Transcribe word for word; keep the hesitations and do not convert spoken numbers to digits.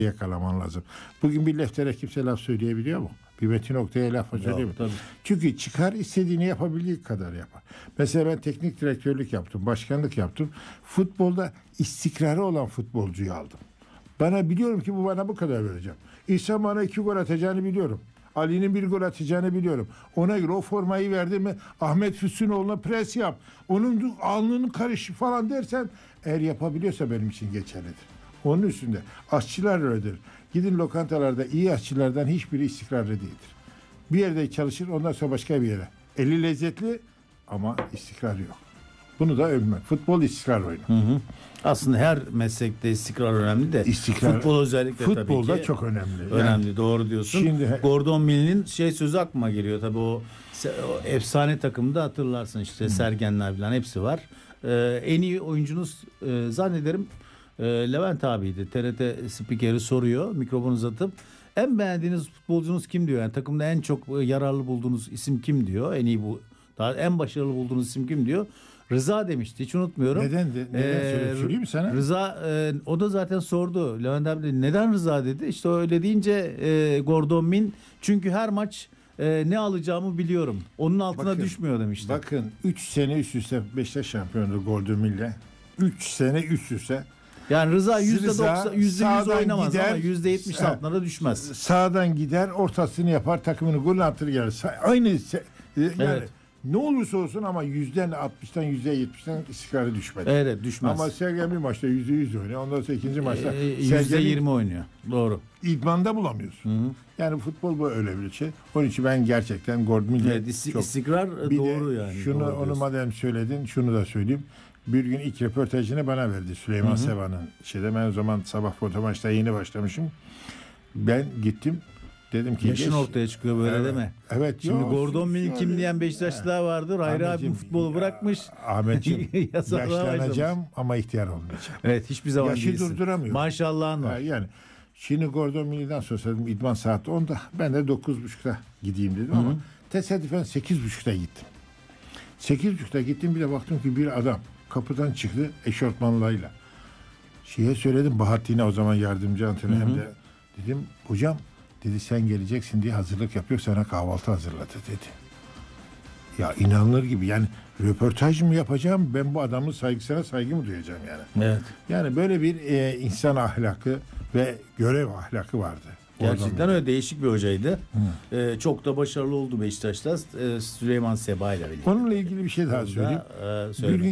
yakalaman lazım. Bugün bir Lefter'e kimse laf söyleyebiliyor mu? Bir Metin Oktay'a laf söyleyemiyor mu? Çünkü çıkar, istediğini yapabildiği kadar yapar. Mesela ben teknik direktörlük yaptım, başkanlık yaptım. Futbolda istikrarı olan futbolcuyu aldım. Bana biliyorum ki bu bana bu kadar vereceğim. İhsan bana iki gol atacağını biliyorum. Ali'nin bir gol atacağını biliyorum. Ona göre o formayı verdi mi Ahmet Füsunoğlu'na pres yap. Onun alnının karışı falan dersen eğer yapabiliyorsa benim için geçerlidir. Onun üstünde. Aşçılar öyledir. Gidin lokantalarda iyi aşçılardan hiçbiri istikrarlı değildir. Bir yerde çalışır ondan sonra başka bir yere. Eli lezzetli ama istikrar yok. Bunu da övmek. Futbol istikrar oyunu. Hı hı. Aslında her meslekte istikrar önemli de İstikrar, futbol özellikle futbolda tabii ki çok önemli. Önemli, yani, doğru diyorsun. Şimdi, Gordon Mill'in şey sözü aklıma geliyor tabii, o, o efsane takımda hatırlarsın işte, hı. Sergenler falan hepsi var. Ee, en iyi oyuncunuz e, zannederim e, Levent abiydi. T R T spikeri soruyor mikrofonu uzatıp, en beğendiğiniz futbolcunuz kim diyor. Yani takımda en çok yararlı bulduğunuz isim kim diyor. En iyi bu daha en başarılı bulduğunuz isim kim diyor. Rıza demişti. Hiç unutmuyorum. Neden? De, neden ee, söyleyeyim mi sana? Rıza e, o da zaten sordu. Levent abi dedi, neden Rıza dedi. İşte öyle deyince e, Gordon Min, çünkü her maç e, ne alacağımı biliyorum. Onun altına bakın, düşmüyor demişti. Bakın üç sene üst üste Beşiktaş şampiyonluğu Gordon Mill'le. üç sene üst üste. Yani Rıza yüzde doksan yüzde yüz oynamaz gider, ama yüzde yetmiş altına düşmez. Sağdan gider, ortasını yapar, takımını gol atır gelir. Aynı yani evet. Ne olursa olsun ama yüzden altmıştan yüzde yetmişten istikrarı düşmedi. Evet, düşmez. Ama Sergen bir maçta yüzde yüz oynuyor. Ondan sonra ikinci maçta yüzde yirmi oynuyor. Doğru. İdmanda bulamıyorsun. Hı hı. Yani futbol bu öyle bir şey. Onun için ben gerçekten Gordon Mill'e evet, ist- çok... istikrar bir doğru yani. Şunu doğru onu madem söyledin, şunu da söyleyeyim. Bir gün ilk röportajını bana verdi Süleyman Seba'nın şeyde. Ben o zaman sabah fotomaçta yeni başlamışım. Ben gittim. Dedim ki yaşın geç, ortaya çıkıyor böyle evet, değil mi? Evet. Şimdi yok, Gordon Mill kim diyen Beşiktaşlılar vardır. Hayri abim futbolu bırakmış. Ahmetciğim yaşlanacağım ama ihtiyar olmayacağım. Evet, hiçbir zaman yaşı değilsin. durduramıyorum. Maşallahın var. Yani şimdi Gordon Mill'den sonra dedim idman saat onda. Ben de dokuz buçukta gideyim dedim. Hı-hı. Ama tesadüfen sekiz buçukta gittim. Sekiz buçukta gittim, bir de baktım ki bir adam kapıdan çıktı eşortmanlarıyla. Şeye söyledim, Bahattin'e, o zaman yardımcı antrenör, hem de dedim hocam dedi sen geleceksin diye hazırlık yapıyor, sana kahvaltı hazırladı dedi. Ya inanılır gibi yani, röportaj mı yapacağım ben, bu adamın saygısına saygı mı duyacağım yani. Evet. Yani böyle bir e, insan ahlakı ve görev ahlakı vardı. Gerçekten öyle değişik bir hocaydı. Ee, çok da başarılı oldu Beşiktaş'ta. Ee, Süleyman Seba ile birlikte. Onunla ilgili bir şey daha söyleyeyim. E,